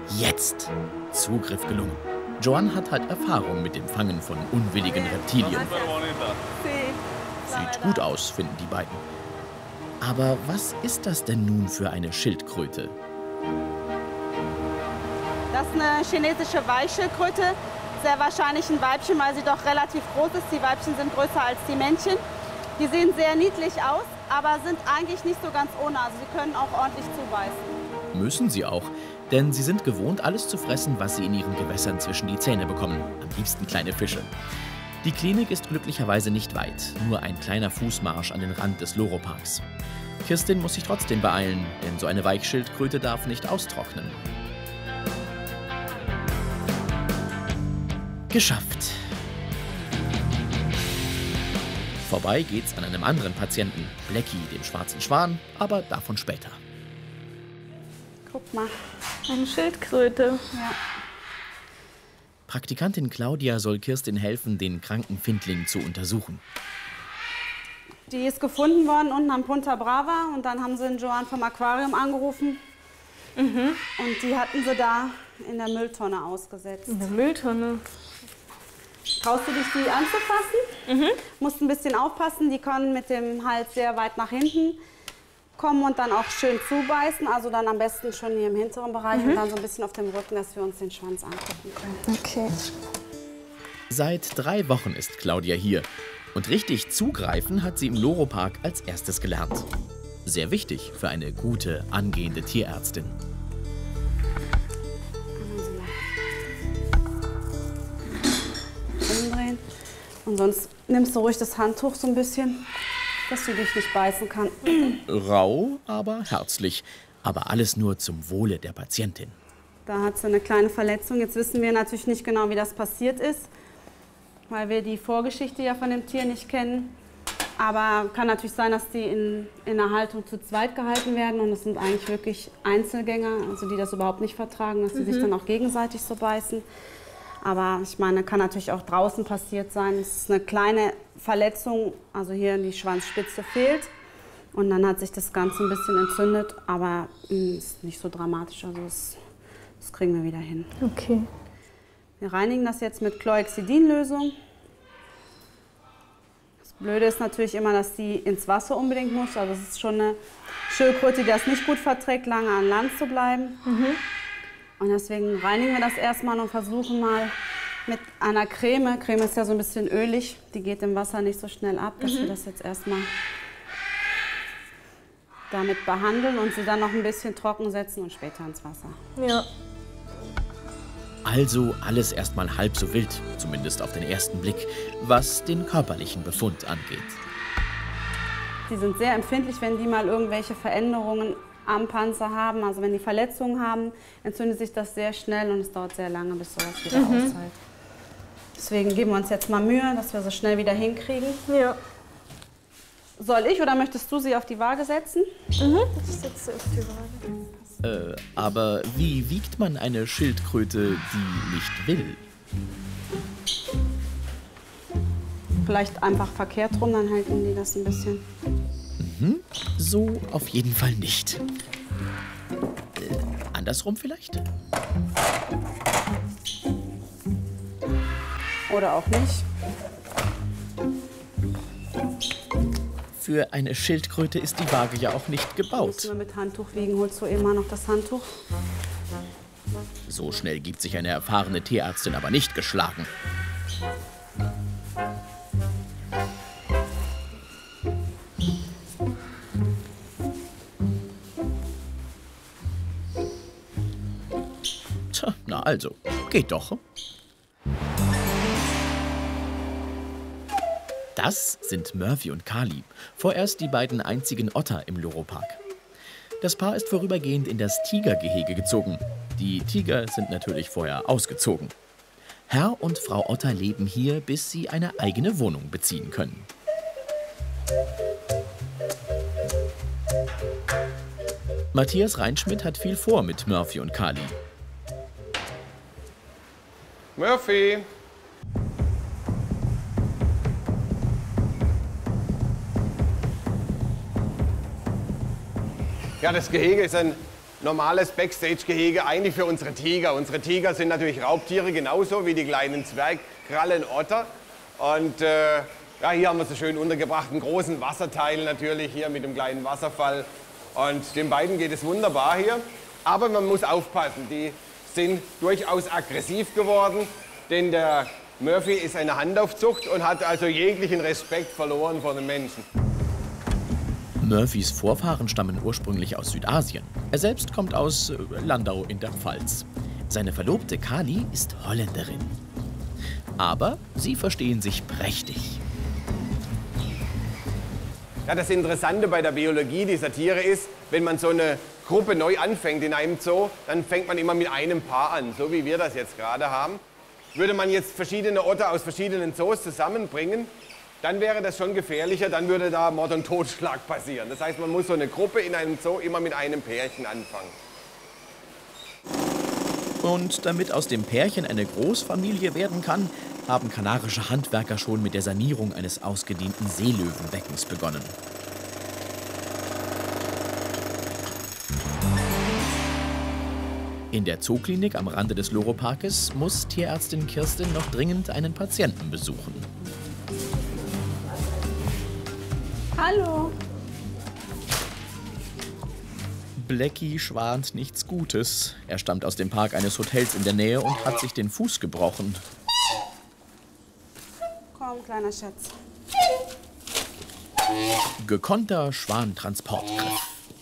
Jetzt! Zugriff gelungen. Joan hat halt Erfahrung mit dem Fangen von unwilligen Reptilien. Sieht gut aus, finden die beiden. Aber was ist das denn nun für eine Schildkröte? Das ist eine chinesische Weichschildkröte. Sehr wahrscheinlich ein Weibchen, weil sie doch relativ groß ist. Die Weibchen sind größer als die Männchen. Die sehen sehr niedlich aus, aber sind eigentlich nicht so ganz ohne. Also sie können auch ordentlich zubeißen. Müssen sie auch, denn sie sind gewohnt, alles zu fressen, was sie in ihren Gewässern zwischen die Zähne bekommen. Am liebsten kleine Fische. Die Klinik ist glücklicherweise nicht weit, nur ein kleiner Fußmarsch an den Rand des Loro-Parks. Kirstin muss sich trotzdem beeilen, denn so eine Weichschildkröte darf nicht austrocknen. Geschafft. Vorbei geht's an einem anderen Patienten, Blackie, dem schwarzen Schwan, aber davon später. Guck mal. Eine Schildkröte. Ja. Praktikantin Claudia soll Kirstin helfen, den kranken Findling zu untersuchen. Die ist gefunden worden unten am Punta Brava und dann haben sie den Joan vom Aquarium angerufen. Und die hatten sie da in der Mülltonne ausgesetzt. In der Mülltonne. Traust du dich, die anzufassen? Musst ein bisschen aufpassen, die können mit dem Hals sehr weit nach hinten kommen und dann auch schön zubeißen. Also dann am besten schon hier im hinteren Bereich und dann so ein bisschen auf dem Rücken, dass wir uns den Schwanz angucken können. Okay. Seit 3 Wochen ist Claudia hier. Und richtig zugreifen hat sie im Loro-Park als erstes gelernt. Sehr wichtig für eine gute, angehende Tierärztin. Umdrehen. Und sonst nimmst du ruhig das Handtuch so ein bisschen, dass du dich nicht beißen kann. Rau, aber herzlich. Aber alles nur zum Wohle der Patientin. Da hat sie eine kleine Verletzung. Jetzt wissen wir natürlich nicht genau, wie das passiert ist, weil wir die Vorgeschichte ja von dem Tier nicht kennen. Aber kann natürlich sein, dass die in einer Haltung zu zweit gehalten werden. Und es sind eigentlich wirklich Einzelgänger, also die das überhaupt nicht vertragen, dass sie sich dann auch gegenseitig so beißen. Aber ich meine, kann natürlich auch draußen passiert sein. Es ist eine kleine Verletzung, also hier die Schwanzspitze fehlt. Und dann hat sich das Ganze ein bisschen entzündet, aber ist nicht so dramatisch. Also das kriegen wir wieder hin. Okay. Wir reinigen das jetzt mit Chlorhexidin-Lösung. Das Blöde ist natürlich immer, dass die ins Wasser unbedingt muss. Also es ist schon eine Schildkröte, die das nicht gut verträgt, lange an Land zu bleiben. Und deswegen reinigen wir das erstmal und versuchen mal mit einer Creme. Creme ist ja so ein bisschen ölig, die geht im Wasser nicht so schnell ab, dass wir das jetzt erstmal damit behandeln und sie dann noch ein bisschen trocken setzen und später ins Wasser. Ja. Also alles erstmal halb so wild, zumindest auf den ersten Blick, was den körperlichen Befund angeht. Die sind sehr empfindlich, wenn die mal irgendwelche Veränderungen am Panzer haben. Also wenn die Verletzungen haben, entzündet sich das sehr schnell und es dauert sehr lange, bis sowas wieder aushält. Deswegen geben wir uns jetzt mal Mühe, dass wir so schnell wieder hinkriegen. Ja. Soll ich oder möchtest du sie auf die Waage setzen? Ich setze auf die Waage. Aber wie wiegt man eine Schildkröte, die nicht will? Vielleicht einfach verkehrt rum, dann halten die das ein bisschen. So auf jeden Fall nicht. Andersrum vielleicht? Oder auch nicht. Für eine Schildkröte ist die Waage ja auch nicht Müssen gebaut. wir mit Handtuch wiegen. Holst du eben mal noch das Handtuch? So schnell gibt sich eine erfahrene Tierärztin aber nicht geschlagen. Tja, na also, geht doch. Das sind Murphy und Kali, vorerst die beiden einzigen Otter im Loro-Park. Das Paar ist vorübergehend in das Tigergehege gezogen. Die Tiger sind natürlich vorher ausgezogen. Herr und Frau Otter leben hier, bis sie eine eigene Wohnung beziehen können. Matthias Reinschmidt hat viel vor mit Murphy und Kali. Murphy! Ja, das Gehege ist ein normales Backstage-Gehege eigentlich für unsere Tiger. Unsere Tiger sind natürlich Raubtiere, genauso wie die kleinen Zwergkrallenotter. Und ja, hier haben wir sie schön untergebracht, einen großen Wasserteil natürlich, hier mit dem kleinen Wasserfall. Und den beiden geht es wunderbar hier. Aber man muss aufpassen, die sind durchaus aggressiv geworden, denn der Murphy ist eine Handaufzucht und hat also jeglichen Respekt verloren vor den Menschen. Murphys Vorfahren stammen ursprünglich aus Südasien. Er selbst kommt aus Landau in der Pfalz. Seine Verlobte Kali ist Holländerin. Aber sie verstehen sich prächtig. Ja, das Interessante bei der Biologie dieser Tiere ist, wenn man so eine Gruppe neu anfängt in einem Zoo, dann fängt man immer mit einem Paar an, so wie wir das jetzt gerade haben. Würde man jetzt verschiedene Otter aus verschiedenen Zoos zusammenbringen, dann wäre das schon gefährlicher, dann würde da Mord und Totschlag passieren. Das heißt, man muss so eine Gruppe in einem Zoo immer mit einem Pärchen anfangen. Und damit aus dem Pärchen eine Großfamilie werden kann, haben kanarische Handwerker schon mit der Sanierung eines ausgedienten Seelöwenbeckens begonnen. In der Zooklinik am Rande des Loro-Parkes muss Tierärztin Kirstin noch dringend einen Patienten besuchen. Hallo. Blackie schwant nichts Gutes. Er stammt aus dem Park eines Hotels in der Nähe und hat sich den Fuß gebrochen. Komm, kleiner Schatz. Gekonnter Schwantransportgriff.